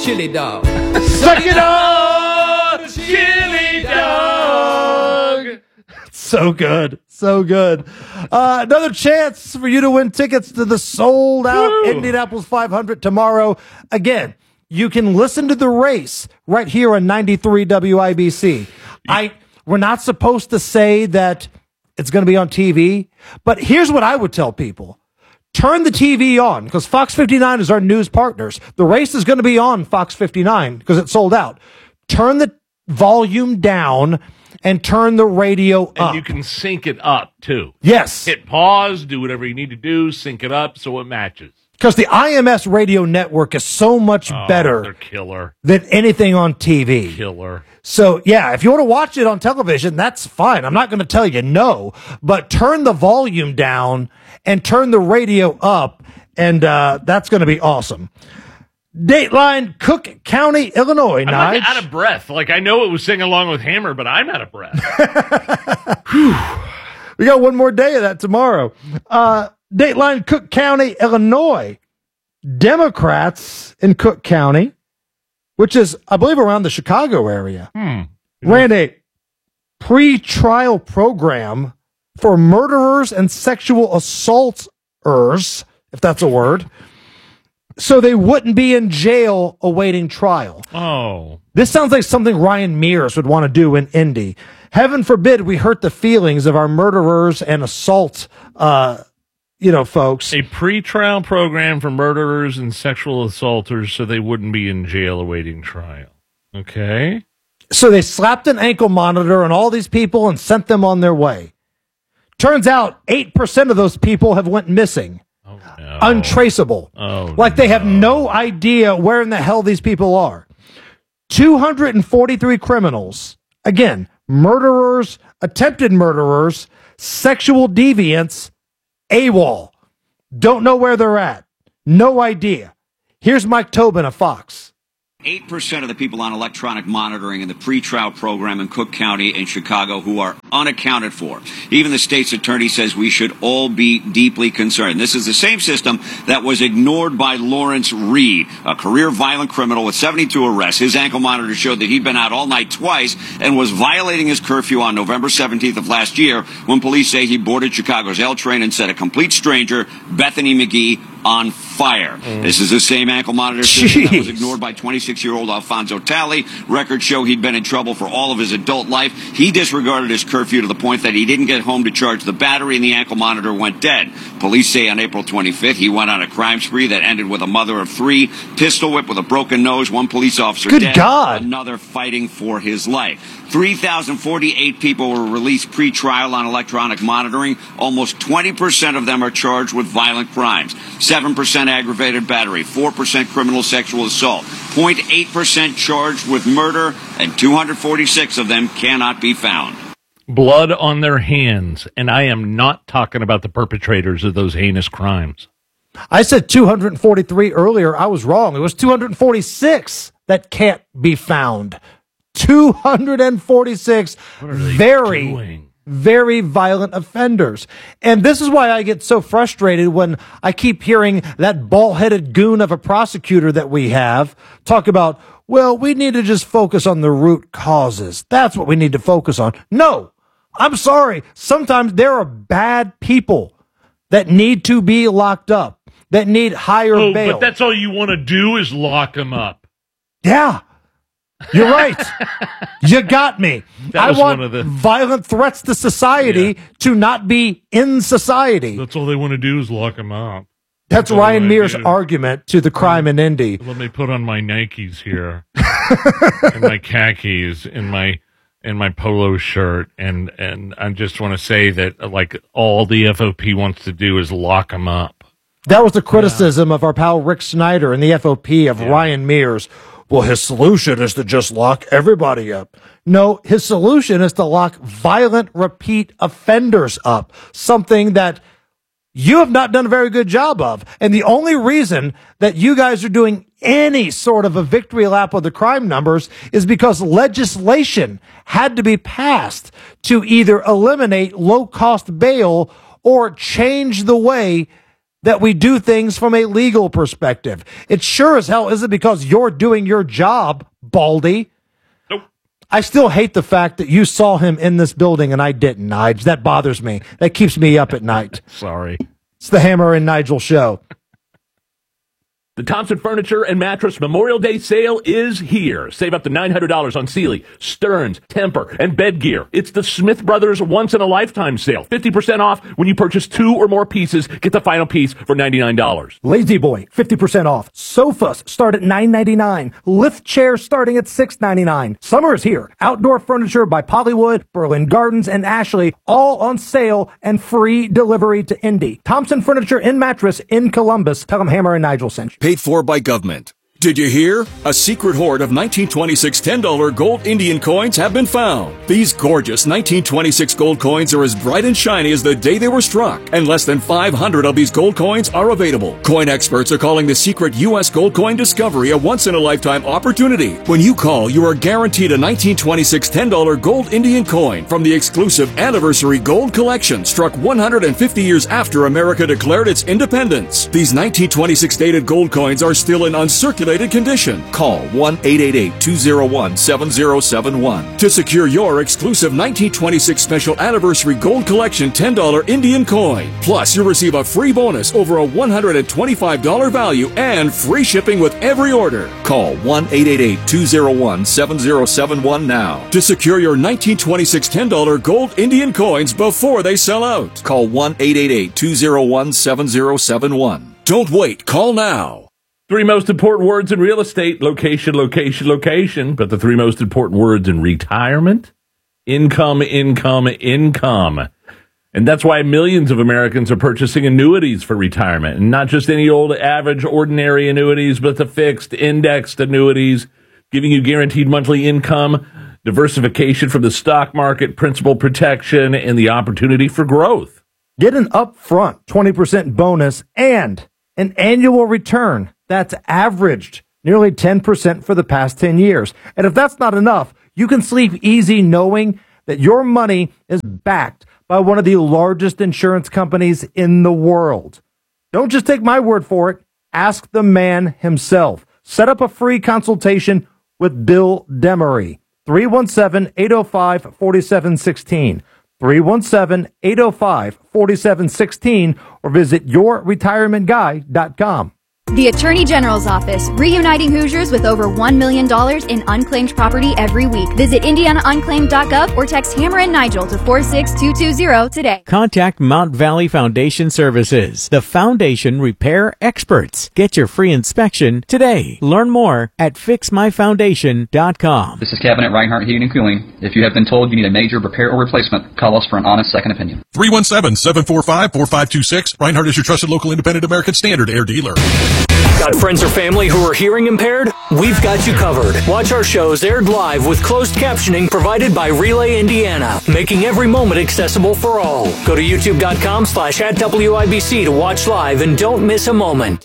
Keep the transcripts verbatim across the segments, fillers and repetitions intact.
chili dog. Suck it on, chili dog. So good. So good. Uh, another chance for you to win tickets to the sold out Woo. Indianapolis five hundred tomorrow. Again, you can listen to the race right here on ninety-three W I B C. I, we're not supposed to say that it's going to be on T V, but here's what I would tell people. Turn the T V on, because Fox fifty-nine is our news partners. The race is going to be on Fox fifty-nine because it's sold out. Turn the volume down and turn the radio up. And you can sync it up, too. Yes. Hit pause, do whatever you need to do, sync it up so it matches. Because the I M S radio network is so much oh, better they're killer. than anything on T V. Killer. So, yeah, if you want to watch it on television, that's fine. I'm not going to tell you no, but turn the volume down and turn the radio up, and uh, that's going to be awesome. Dateline, Cook County, Illinois. I'm like out of breath. Like, I know it was singing along with Hammer, but I'm out of breath. We got one more day of that tomorrow. Uh, Dateline, Cook County, Illinois. Democrats in Cook County, which is, I believe, around the Chicago area, hmm. ran a pre-trial program for murderers and sexual assaulters, if that's a word, so they wouldn't be in jail awaiting trial. Oh. This sounds like something Ryan Mears would want to do in Indy. Heaven forbid we hurt the feelings of our murderers and assault, uh, you know, folks. A pre-trial program for murderers and sexual assaulters so they wouldn't be in jail awaiting trial. Okay. So they slapped an ankle monitor on all these people and sent them on their way. Turns out eight percent of those people have went missing. Oh, no. Untraceable. Oh, like they no. have no idea where in the hell these people are. two hundred forty-three criminals. Again, murderers, attempted murderers, sexual deviants, AWOL. Don't know where they're at. No idea. Here's Mike Tobin of Fox. eight percent of the people on electronic monitoring in the pretrial program in Cook County and Chicago who are unaccounted for. Even the state's attorney says we should all be deeply concerned. This is the same system that was ignored by Lawrence Reed, a career violent criminal with seventy-two arrests. His ankle monitor showed that he'd been out all night twice and was violating his curfew on November seventeenth of last year when police say he boarded Chicago's L train and set a complete stranger, Bethany McGee, on fire. Mm. This is the same ankle monitor system that was ignored by twenty-six-year-old Alfonso Talley. Records show he'd been in trouble for all of his adult life. He disregarded his curfew to the point that he didn't get home to charge the battery and the ankle monitor went dead. Police say on April twenty-fifth he went on a crime spree that ended with a mother of three, pistol whip with a broken nose, one police officer Good dead, God. another fighting for his life. three thousand forty-eight people were released pre-trial on electronic monitoring. Almost twenty percent of them are charged with violent crimes. seven percent aggravated battery, four percent criminal sexual assault, zero point eight percent charged with murder, and two hundred forty-six of them cannot be found. Blood on their hands, and I am not talking about the perpetrators of those heinous crimes. I said two hundred forty-three earlier. I was wrong. It was two hundred forty-six that can't be found. two hundred forty-six very, doing? very violent offenders. And this is why I get so frustrated when I keep hearing that bald-headed goon of a prosecutor that we have talk about, well, we need to just focus on the root causes. That's what we need to focus on. No, I'm sorry. Sometimes there are bad people that need to be locked up, that need higher oh, bail. But that's all you want to do is lock them up. Yeah. You're right. You got me. That I was want one of the... violent threats to society yeah. to not be in society. That's all they want to do is lock them up. That's, That's Ryan Mears' argument to the crime in Indy. Let me put on my Nikes here, and my khakis, and my and my polo shirt, and and I just want to say that like all the F O P wants to do is lock them up. That was the criticism yeah. of our pal Rick Snyder and the F O P of yeah. Ryan Mears. Well, his solution is to just lock everybody up. No, his solution is to lock violent repeat offenders up, something that you have not done a very good job of. And the only reason that you guys are doing any sort of a victory lap of the crime numbers is because legislation had to be passed to either eliminate low-cost bail or change the way that we do things from a legal perspective. It sure as hell isn't because you're doing your job, Baldy. Nope. I still hate the fact that you saw him in this building and I didn't, Nige. That bothers me. That keeps me up at night. Sorry. It's the Hammer and Nigel show. The Thompson Furniture and Mattress Memorial Day sale is here. Save up to nine hundred dollars on Sealy, Stearns, Tempur, and bed gear. It's the Smith Brothers once-in-a-lifetime sale. fifty percent off when you purchase two or more pieces. Get the final piece for ninety-nine dollars. Lazy Boy, fifty percent off. Sofas start at nine ninety-nine. Lift chairs starting at six ninety-nine. Summer is here. Outdoor furniture by Pollywood, Berlin Gardens, and Ashley, all on sale and free delivery to Indy. Thompson Furniture and Mattress in Columbus. Tell them Hammer and Nigel sent you. Paid for by government. Did you hear? A secret hoard of nineteen twenty-six ten dollar gold Indian coins have been found. These gorgeous nineteen twenty-six gold coins are as bright and shiny as the day they were struck, and less than five hundred of these gold coins are available. Coin experts are calling the secret U S gold coin discovery a once-in-a-lifetime opportunity. When you call, you are guaranteed a nineteen twenty-six ten dollar gold Indian coin from the exclusive Anniversary Gold Collection, struck one hundred fifty years after America declared its independence. These nineteen twenty-six dated gold coins are still in uncirculated condition. Call one eight eight eight, two zero one, seven zero seven one to secure your exclusive nineteen twenty-six Special Anniversary Gold Collection ten dollar Indian coin. Plus, you'll receive a free bonus over a one hundred twenty-five dollars value and free shipping with every order. Call one eight eight eight, two zero one, seven zero seven one now to secure your nineteen twenty-six ten dollar gold Indian coins before they sell out. Call one eight eight eight, two zero one, seven zero seven one. Don't wait. Call now. Three most important words in real estate: location, location, location. But the three most important words in retirement: income, income, income. And that's why millions of Americans are purchasing annuities for retirement. And not just any old average ordinary annuities, but the fixed indexed annuities, giving you guaranteed monthly income, diversification from the stock market, principal protection, and the opportunity for growth. Get an upfront twenty percent bonus and an annual return that's averaged nearly ten percent for the past ten years. And if that's not enough, you can sleep easy knowing that your money is backed by one of the largest insurance companies in the world. Don't just take my word for it. Ask the man himself. Set up a free consultation with Bill Demery. three one seven, eight oh five, four seven one six. three one seven, eight oh five, four seven one six or visit your retirement guy dot com. The Attorney General's Office, reuniting Hoosiers with over one million dollars in unclaimed property every week. Visit indiana unclaimed dot gov or text Hammer and Nigel to four six two two zero today. Contact Mount Valley Foundation Services, the foundation repair experts. Get your free inspection today. Learn more at fix my foundation dot com. This is Cabinet Reinhardt Heating and Cooling. If you have been told you need a major repair or replacement, call us for an honest second opinion. three one seven, seven four five, four five two six. Reinhardt is your trusted local independent American Standard air dealer. Got friends or family who are hearing impaired? We've got you covered. Watch our shows aired live with closed captioning provided by Relay Indiana, making every moment accessible for all. Go to youtube.com slash at WIBC to watch live and don't miss a moment.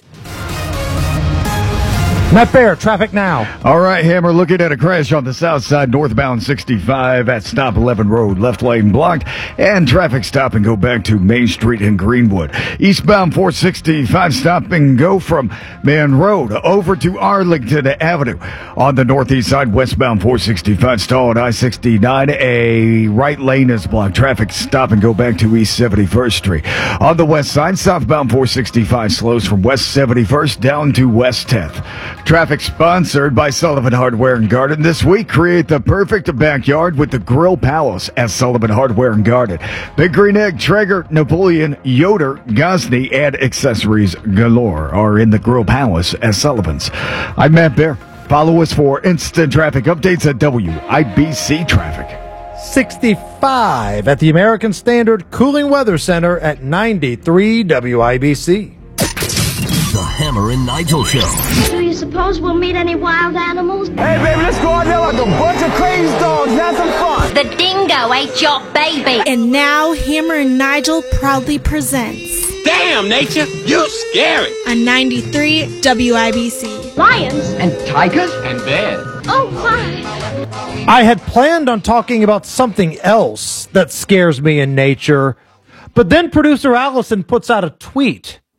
Matt Bear, traffic now. All right, Hammer, looking at a crash on the south side, northbound sixty-five at Stop eleven Road, left lane blocked, and traffic stop and go back to Main Street in Greenwood. Eastbound four sixty-five, stop and go from Man Road over to Arlington Avenue. On the northeast side, westbound four sixty-five, stalled I sixty-nine, a right lane is blocked. Traffic stop and go back to East seventy-first Street. On the west side, southbound four sixty-five slows from West seventy-first down to West tenth. Traffic sponsored by Sullivan Hardware and Garden. This week, create the perfect backyard with the Grill Palace at Sullivan Hardware and Garden. Big Green Egg, Traeger, Napoleon, Yoder, Gosney, and accessories galore are in the Grill Palace at Sullivan's. I'm Matt Bear. Follow us for instant traffic updates at W I B C Traffic. sixty-five at the American Standard Cooling Weather Center at ninety-three W I B C. The Hammer and Nigel Show. Do you suppose we'll meet any wild animals? Hey, baby, let's go out there like a bunch of crazy dogs and have some fun. The dingo ate your baby. And now, Hammer and Nigel proudly presents... Damn, nature, you're scary. On ninety-three W I B C. Lions. And tigers. And bears. Oh, my. I had planned on talking about something else that scares me in nature, but then producer Allison puts out a tweet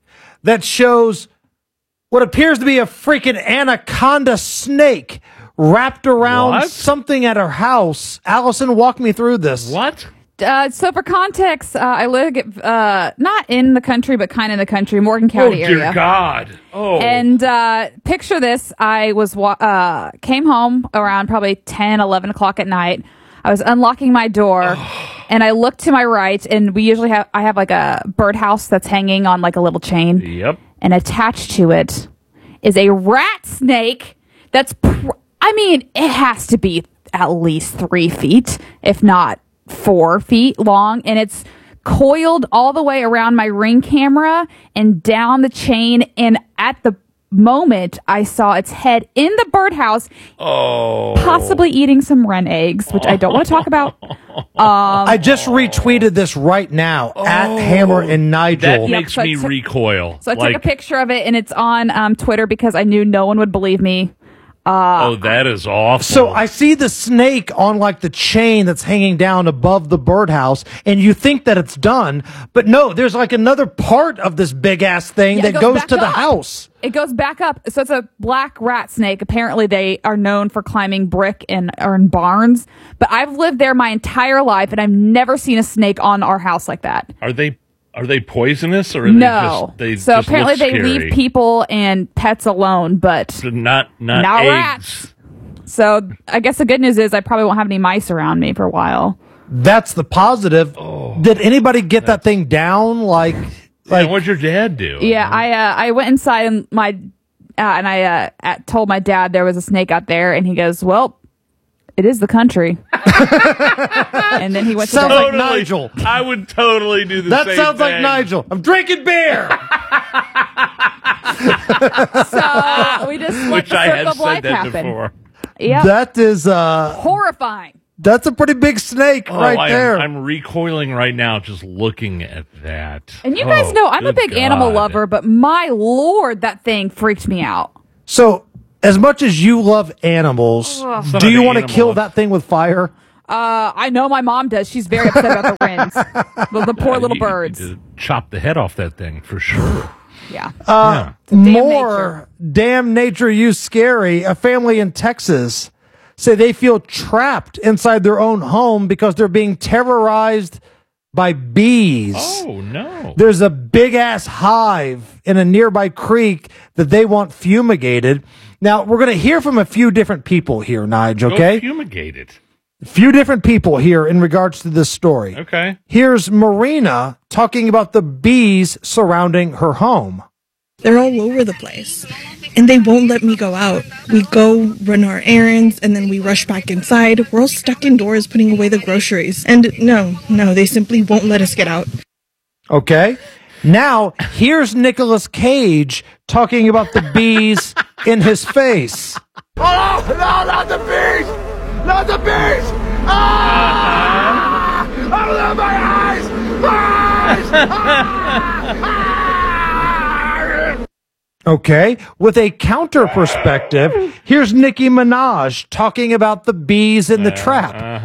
that shows what appears to be a freaking anaconda snake wrapped around What? something at her house. Allison, walk me through this. What? Uh, so for context, uh, I live uh, not in the country, but kind of in the country, Morgan County oh, dear area. God. Oh. And uh, picture this. I was wa- uh, came home around probably ten, eleven o'clock at night. I was unlocking my door, and I looked to my right, and we usually have, I have like a birdhouse that's hanging on like a little chain. Yep. And attached to it is a rat snake that's, pr- I mean, it has to be at least three feet, if not four feet long, and it's coiled all the way around my Ring camera and down the chain. And at the moment, I saw its head in the birdhouse, oh, possibly eating some wren eggs, which I don't want to talk about. Um, I just retweeted this right now oh, at Hammer and Nigel. That makes yep, so me took, recoil. So I like, took a picture of it, and it's on um, Twitter because I knew no one would believe me. Uh, oh, that is awful. So I see the snake on like the chain that's hanging down above the birdhouse, and you think that it's done, but no, there's like another part of this big ass thing Yeah, that goes, goes to up. the house. It goes back up. So it's a black rat snake. Apparently they are known for climbing brick and or in barns, but I've lived there my entire life, and I've never seen a snake on our house like that. Are they Are they poisonous or are no? they just, they so just apparently look they scary? leave people and pets alone, but not not, not eggs. rats. So I guess the good news is I probably won't have any mice around me for a while. That's the positive. Oh, Did anybody get that thing down? Like, like yeah, what'd your dad do? Yeah, I uh, I went inside and my uh, and I uh, at, told my dad there was a snake out there, and he goes, "Well, it is the country." And then he went. Sounds to like totally, Nigel. I would totally do the that same sounds thing. like Nigel. I'm drinking beer. So we just let Which the I circle have of life said that happen. before. Yeah, That is uh, horrifying. that's a pretty big snake Oh, right I there. am, I'm recoiling right now just looking at that. And you guys Oh, know I'm a good big animal God. lover, but my lord, that thing freaked me out. So, as much as you love animals, Ugh. Son do of you an want to animal. kill that thing with fire? Uh, I know my mom does. She's very upset about the wrens, the, the poor Uh, little you- you birds. need to chop the head off that thing for sure. Yeah. Uh, Damn more damn nature you scary. A family in Texas say they feel trapped inside their own home because they're being terrorized by bees. Oh no! There's a big ass hive in a nearby creek that they want fumigated. Now we're going to hear from a few different people here, Nigel. Okay, Go fumigate it. a few different people here in regards to this story. Okay. Here's Marina talking about the bees surrounding her home. They're all over the place, and they won't let me go out. We go run our errands, and then we rush back inside. We're all stuck indoors putting away the groceries. And no, no, they simply won't let us get out. Okay. Now, here's Nicolas Cage talking about the bees in his face. Oh, no, not the bees! Not the bees! Ah! Oh, my eyes! Eyes! Ah! Okay. With a counter perspective, here's Nicki Minaj talking about the bees in the trap.